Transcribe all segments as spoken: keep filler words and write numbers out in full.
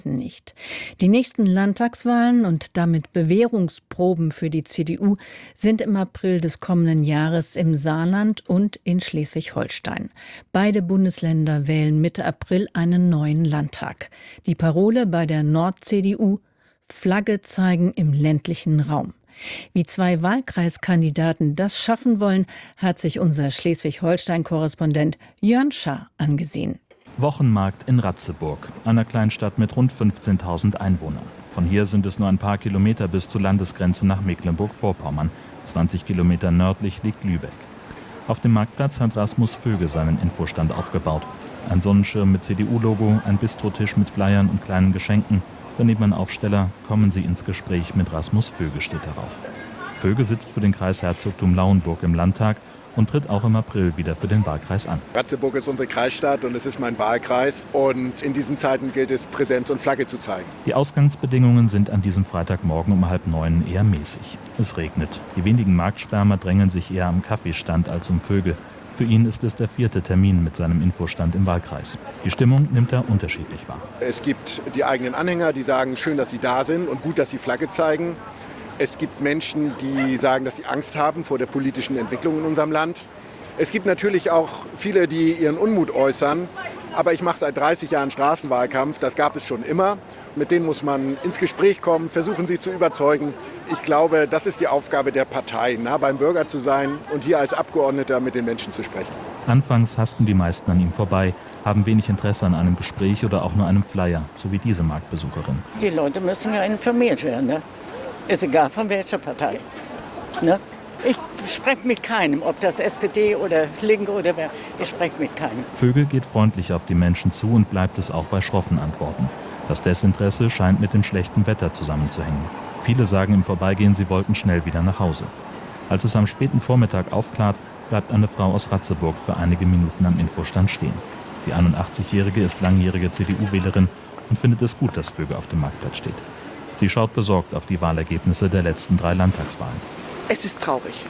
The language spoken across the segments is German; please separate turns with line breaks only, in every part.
nicht. Die nächsten Landtagswahlen und damit Bewährungsproben für die C D U sind im April des kommenden Jahres im Saarland und in Schleswig-Holstein. Beide Bundesländer wählen Mitte April einen neuen Landtag. Die Parole bei der Nord-C D U: Flagge zeigen im ländlichen Raum. Wie zwei Wahlkreiskandidaten das schaffen wollen, hat sich unser Schleswig-Holstein-Korrespondent Jörn Schaar angesehen.
Wochenmarkt in Ratzeburg, einer Kleinstadt mit rund fünfzehntausend Einwohnern. Von hier sind es nur ein paar Kilometer bis zur Landesgrenze nach Mecklenburg-Vorpommern. zwanzig Kilometer nördlich liegt Lübeck. Auf dem Marktplatz hat Rasmus Vöge seinen Infostand aufgebaut. Ein Sonnenschirm mit C D U-Logo, ein Bistrotisch mit Flyern und kleinen Geschenken. Daneben ein Aufsteller: Kommen Sie ins Gespräch mit Rasmus Vöge steht darauf. Vöge sitzt für den Kreis Herzogtum Lauenburg im Landtag und tritt auch im April wieder für den Wahlkreis an.
Ratzeburg ist unsere Kreisstadt und es ist mein Wahlkreis. Und in diesen Zeiten gilt es, Präsenz und Flagge zu zeigen.
Die Ausgangsbedingungen sind an diesem Freitagmorgen um halb neun eher mäßig. Es regnet. Die wenigen Marktschwärmer drängeln sich eher am Kaffeestand als um Vöge. Für ihn ist es der vierte Termin mit seinem Infostand im Wahlkreis. Die Stimmung nimmt er unterschiedlich wahr.
Es gibt die eigenen Anhänger, die sagen, schön, dass sie da sind und gut, dass sie Flagge zeigen. Es gibt Menschen, die sagen, dass sie Angst haben vor der politischen Entwicklung in unserem Land. Es gibt natürlich auch viele, die ihren Unmut äußern. Aber ich mache seit dreißig Jahren Straßenwahlkampf, das gab es schon immer. Mit denen muss man ins Gespräch kommen, versuchen sie zu überzeugen. Ich glaube, das ist die Aufgabe der Partei, nah beim Bürger zu sein und hier als Abgeordneter mit den Menschen zu sprechen.
Anfangs hassten die meisten an ihm vorbei, haben wenig Interesse an einem Gespräch oder auch nur einem Flyer, so wie diese Marktbesucherin.
Die Leute müssen ja informiert werden, ne? Ist egal von welcher Partei. Ne? Ich spreche mit keinem, ob das S P D oder Linke oder wer, ich spreche mit keinem.
Vöge geht freundlich auf die Menschen zu und bleibt es auch bei schroffen Antworten. Das Desinteresse scheint mit dem schlechten Wetter zusammenzuhängen. Viele sagen im Vorbeigehen, sie wollten schnell wieder nach Hause. Als es am späten Vormittag aufklart, bleibt eine Frau aus Ratzeburg für einige Minuten am Infostand stehen. Die einundachtzigjährige ist langjährige C D U-Wählerin und findet es gut, dass Vöge auf dem Marktplatz steht. Sie schaut besorgt auf die Wahlergebnisse der letzten drei Landtagswahlen.
Es ist traurig.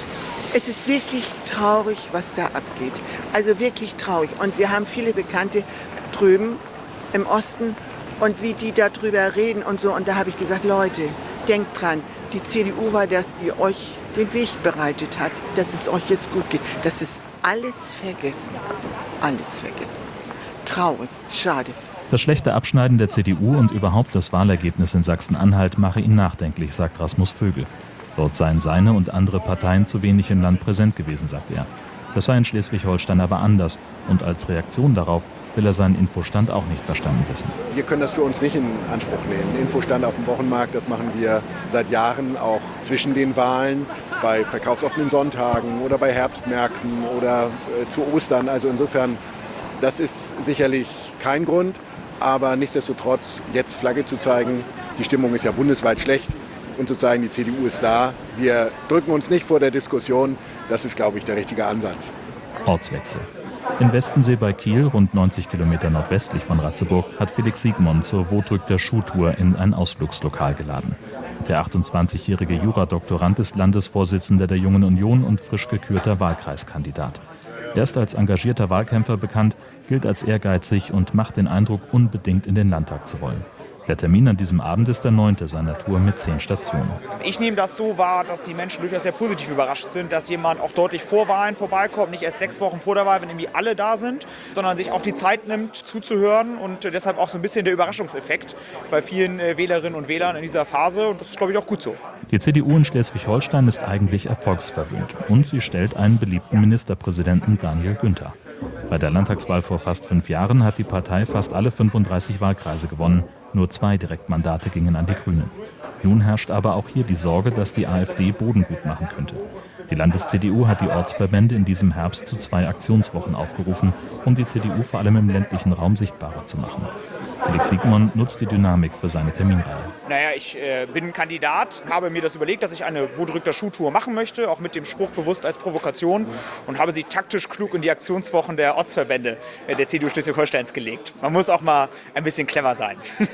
Es ist wirklich traurig, was da abgeht. Also wirklich traurig. Und wir haben viele Bekannte drüben im Osten und wie die darüber reden und so. Und da habe ich gesagt, Leute, denkt dran, die C D U war das, die euch den Weg bereitet hat, dass es euch jetzt gut geht. Das ist alles vergessen. Alles vergessen. Traurig, schade.
Das schlechte Abschneiden der C D U und überhaupt das Wahlergebnis in Sachsen-Anhalt mache ihn nachdenklich, sagt Rasmus Vöge. Dort seien seine und andere Parteien zu wenig im Land präsent gewesen, sagt er. Das sei in Schleswig-Holstein aber anders. Und als Reaktion darauf will er seinen Infostand auch nicht verstanden wissen.
Wir können das für uns nicht in Anspruch nehmen. Ein Infostand auf dem Wochenmarkt, das machen wir seit Jahren auch zwischen den Wahlen, bei verkaufsoffenen Sonntagen oder bei Herbstmärkten oder äh, zu Ostern. Also insofern, das ist sicherlich kein Grund. Aber nichtsdestotrotz, jetzt Flagge zu zeigen, die Stimmung ist ja bundesweit schlecht. Und zu zeigen, die C D U ist da. Wir drücken uns nicht vor der Diskussion. Das ist, glaube ich, der richtige Ansatz.
Ortswechsel. In Westensee bei Kiel, rund neunzig Kilometer nordwestlich von Ratzeburg, hat Felix Siegmund zur Wo drückt der Schuhtour in ein Ausflugslokal geladen. Der achtundzwanzigjährige Juradoktorand ist Landesvorsitzender der Jungen Union und frisch gekürter Wahlkreiskandidat. Er ist als engagierter Wahlkämpfer bekannt, gilt als ehrgeizig und macht den Eindruck, unbedingt in den Landtag zu wollen. Der Termin an diesem Abend ist der neunte seiner Tour mit zehn Stationen.
Ich nehme das so wahr, dass die Menschen durchaus sehr positiv überrascht sind, dass jemand auch deutlich vor Wahlen vorbeikommt, nicht erst sechs Wochen vor der Wahl, wenn irgendwie alle da sind, sondern sich auch die Zeit nimmt, zuzuhören und deshalb auch so ein bisschen der Überraschungseffekt bei vielen Wählerinnen und Wählern in dieser Phase und das ist, glaube ich, auch gut so.
Die C D U in Schleswig-Holstein ist eigentlich erfolgsverwöhnt und sie stellt einen beliebten Ministerpräsidenten, Daniel Günther. Bei der Landtagswahl vor fast fünf Jahren hat die Partei fast alle fünfunddreißig Wahlkreise gewonnen. Nur zwei Direktmandate gingen an die Grünen. Nun herrscht aber auch hier die Sorge, dass die AfD Boden gut machen könnte. Die Landes-C D U hat die Ortsverbände in diesem Herbst zu zwei Aktionswochen aufgerufen, um die C D U vor allem im ländlichen Raum sichtbarer zu machen. Felix Siegmund nutzt die Dynamik für seine Terminreihe.
Naja, ich äh, bin Kandidat, habe mir das überlegt, dass ich eine Wo drückt der Schuhtour machen möchte, auch mit dem Spruch bewusst als Provokation und habe sie taktisch klug in die Aktionswochen der Ortsverbände äh, der C D U Schleswig-Holsteins gelegt. Man muss auch mal ein bisschen clever sein.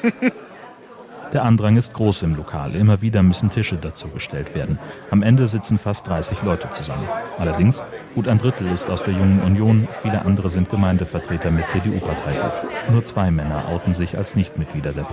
Der Andrang ist groß im Lokal. Immer wieder müssen Tische dazugestellt werden. Am Ende sitzen fast dreißig Leute zusammen. Allerdings, gut ein Drittel ist aus der Jungen Union, viele andere sind Gemeindevertreter mit C D U-Parteibuch. Nur zwei Männer outen sich als Nichtmitglieder der